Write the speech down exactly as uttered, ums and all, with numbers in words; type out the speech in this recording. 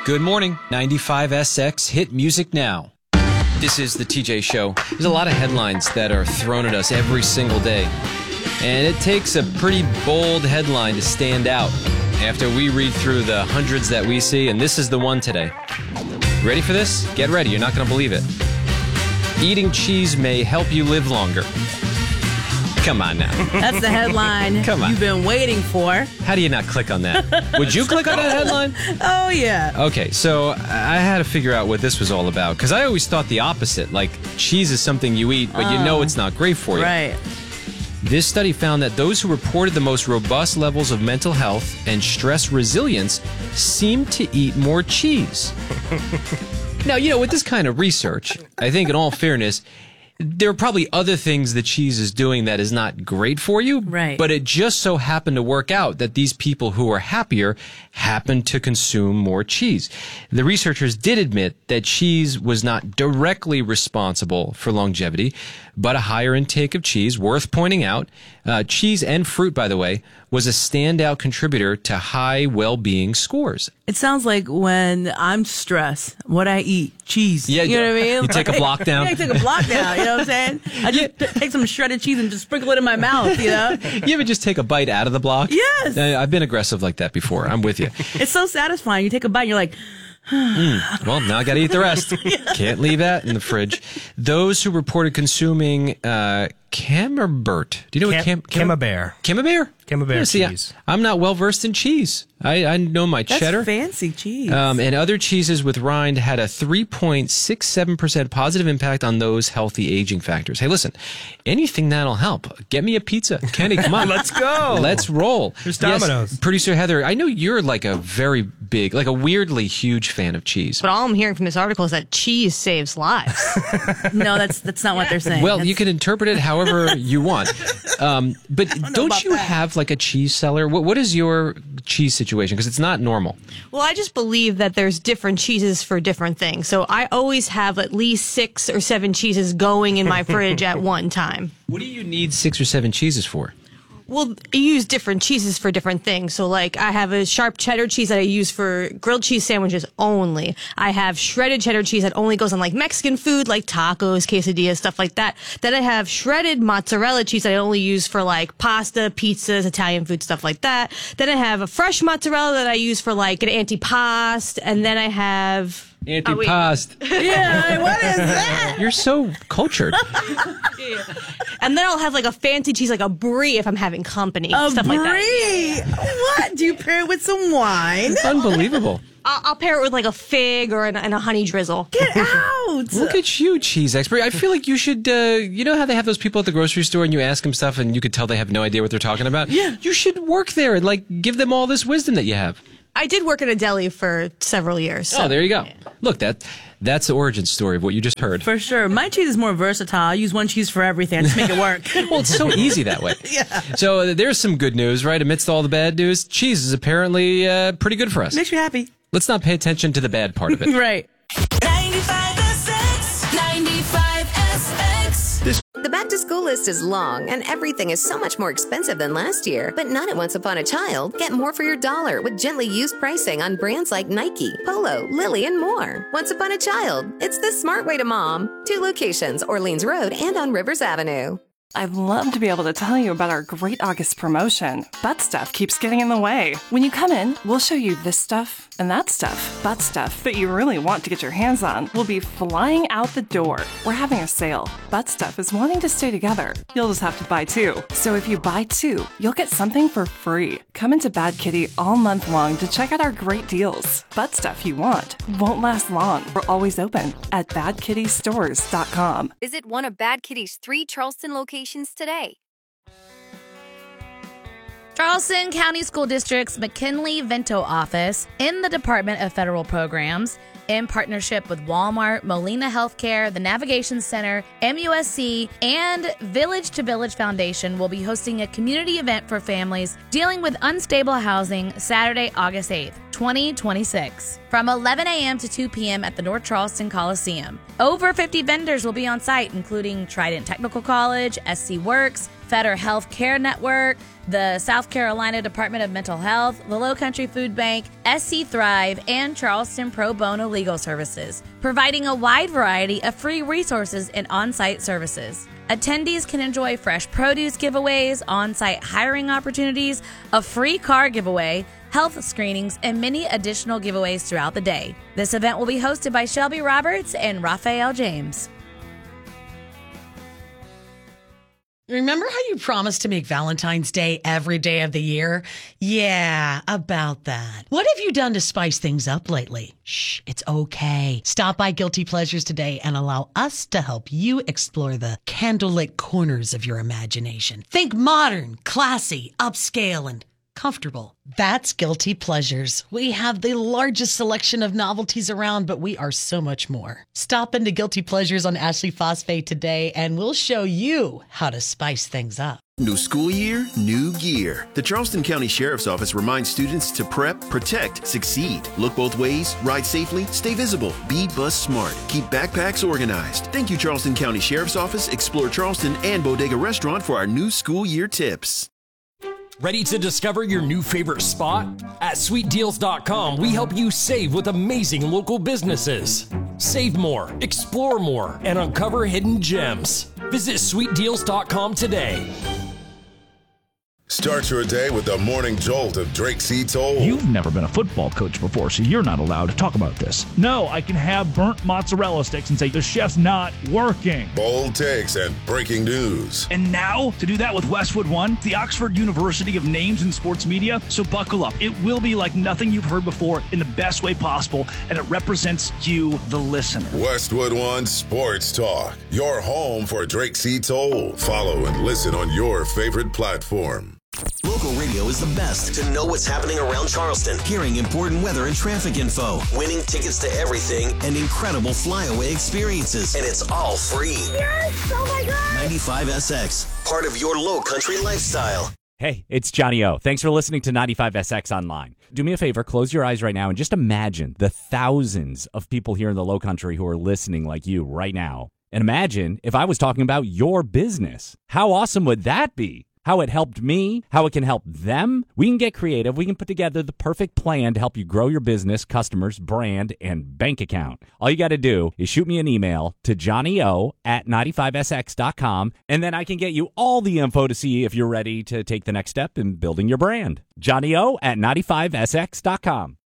Good morning. ninety-five S X hit music now. This is the T J Show. There's a lot of headlines that are thrown at us every single day. And it takes a pretty bold headline to stand out after we read through the hundreds that we see, and this is the one today. Ready for this? Get ready. You're not going to believe it. Eating cheese may help you live longer. Come on now. That's the headline Come on. you've been waiting for. How do you not click on that? Would you click on that headline? Oh, yeah. Okay, so I had to figure out what this was all about, because I always thought the opposite. Like, cheese is something you eat, but you know it's not great for you. Right. This study found that those who reported the most robust levels of mental health and stress resilience seemed to eat more cheese. Now, you know, with this kind of research, I think in all fairness, there are probably other things that cheese is doing that is not great for you. Right. But it just so happened to work out that these people who are happier happened to consume more cheese. The researchers did admit that cheese was not directly responsible for longevity, but a higher intake of cheese, worth pointing out, uh, cheese and fruit, by the way, was a standout contributor to high well-being scores. It sounds like when I'm stressed, what I eat, cheese. Yeah, you know what I mean? You take a block down. Yeah, I take a block down. You know what I'm saying? I just t- take some shredded cheese and just sprinkle it in my mouth, you know? You ever just take a bite out of the block? Yes. I- I've been aggressive like that before. I'm with you. It's so satisfying. You take a bite and you're like, Mm, well, now I got to eat the rest. Yeah. Can't leave that in the fridge. Those who reported consuming uh, camembert. Do you know what cam- cam- camembert? Camembert? Camembert yeah, see, cheese. I, I'm not well versed in cheese. I, I know my that's cheddar. fancy cheese. Um, and other cheeses with rind had a three point six seven percent positive impact on those healthy aging factors. Hey, listen, anything that'll help. Get me a pizza. Kenny, come on. Let's go. Let's roll. There's Domino's. Yes, Producer Heather, I know you're like a very big, like a weirdly huge fan of cheese. But all I'm hearing from this article is that cheese saves lives. No, that's that's not what they're saying. Well, That's- you can interpret it however you want. Um, but don't, about you that. have like a cheese cellar? What, what is your cheese situation? Because it's not normal. Well, I just believe that there's different cheeses for different things. So I always have at least six or seven cheeses going in my fridge at one time. What do you need six or seven cheeses for? Well, I use different cheeses for different things. So, like, I have a sharp cheddar cheese that I use for grilled cheese sandwiches only. I have shredded cheddar cheese that only goes on, like, Mexican food, like tacos, quesadillas, stuff like that. Then I have shredded mozzarella cheese that I only use for, like, pasta, pizzas, Italian food, stuff like that. Then I have a fresh mozzarella that I use for, like, an antipasto. And then I have... Antipasto. Oh, yeah, what is that? You're so cultured. And then I'll have like a fancy cheese, like a brie if I'm having company, A stuff brie? like that. What? Do you pair it with some wine? Unbelievable. I'll, I'll pair it with like a fig or an, and a honey drizzle. Get out! Look at you, cheese expert. I feel like you should, uh, you know how they have those people at the grocery store and you ask them stuff and you could tell they have no idea what they're talking about? Yeah. You should work there and like give them all this wisdom that you have. I did work at a deli for several years. So. Oh, there you go. Look, that that's the origin story of what you just heard. For sure. My cheese is more versatile. I use one cheese for everything. I just make it work. Well, it's so easy that way. Yeah. So uh, there's some good news, right? Amidst all the bad news, cheese is apparently uh, pretty good for us. Makes you happy. Let's not pay attention to the bad part of it. Right. ninety-five S X, ninety-five S X. The back to school list is long and everything is so much more expensive than last year, but not at Once Upon a Child. Get more for your dollar with gently used pricing on brands like Nike, Polo, Lily, and more. Once Upon a Child. It's the smart way to mom. Two locations, Orleans Road and on Rivers Avenue. I'd love to be able to tell you about our great August promotion, but stuff keeps getting in the way. When you come in, we'll show you this stuff and that stuff, but stuff that you really want to get your hands on will be flying out the door. We're having a sale. Butt stuff is wanting to stay together. You'll just have to buy two. So if you buy two, you'll get something for free. Come into Bad Kitty all month long to check out our great deals. Butt stuff you want won't last long. We're always open at bad kitty stores dot com. Visit one of Bad Kitty's three Charleston locations today. Charleston County School District's McKinley-Vento office in the Department of Federal Programs, in partnership with Walmart, Molina Healthcare, the Navigation Center, M U S C, and Village to Village Foundation will be hosting a community event for families dealing with unstable housing Saturday, August eighth, twenty twenty-six, from eleven a.m. to two p.m. at the North Charleston Coliseum. Over fifty vendors will be on site, including Trident Technical College, S C Works, Fetter Health Care Network, the South Carolina Department of Mental Health, the Low Country Food Bank, S C Thrive, and Charleston Pro Bono Legal Services, providing a wide variety of free resources and on-site services. Attendees can enjoy fresh produce giveaways, on-site hiring opportunities, a free car giveaway, health screenings, and many additional giveaways throughout the day. This event will be hosted by Shelby Roberts and Raphael James. Remember how you promised to make Valentine's Day every day of the year? Yeah, about that. What have you done to spice things up lately? Shh, it's okay. Stop by Guilty Pleasures today and allow us to help you explore the candlelit corners of your imagination. Think modern, classy, upscale, and comfortable. That's Guilty Pleasures. We have the largest selection of novelties around, but we are so much more. Stop into Guilty Pleasures on Ashley Phosphate today, and we'll show you how to spice things up. New school year, new gear. The Charleston County Sheriff's Office reminds students to prep, protect, succeed. Look both ways, ride safely, stay visible, be bus smart, keep backpacks organized. Thank you, Charleston County Sheriff's Office, Explore Charleston, and Bodega Restaurant for our new school year tips. Ready to discover your new favorite spot? At sweet deals dot com, we help you save with amazing local businesses. Save more, explore more, and uncover hidden gems. Visit sweet deals dot com today. Start your day with the morning jolt of Drake C. Toll. You've never been a football coach before, so you're not allowed to talk about this. No, I can have burnt mozzarella sticks and say the chef's not working. Bold takes and breaking news. And now, to do that with Westwood One, the Oxford University of names in sports media, so buckle up. It will be like nothing you've heard before in the best way possible, and it represents you, the listener. Westwood One Sports Talk, your home for Drake C. Toll. Follow and listen on your favorite platform. Local radio is the best to know what's happening around Charleston, hearing important weather and traffic info, winning tickets to everything, and incredible flyaway experiences. And it's all free. Yes! Oh my God! ninety-five S X, part of your low country lifestyle. Hey, it's Johnny O. Thanks for listening to ninety-five S X Online. Do me a favor, close your eyes right now and just imagine the thousands of people here in the low country who are listening like you right now. And imagine if I was talking about your business. How awesome would that be? How it helped me, how it can help them. We can get creative. We can put together the perfect plan to help you grow your business, customers, brand, and bank account. All you got to do is shoot me an email to johnnyo at ninety-five S X dot com, and then I can get you all the info to see if you're ready to take the next step in building your brand. johnnyo at ninety-five S X dot com.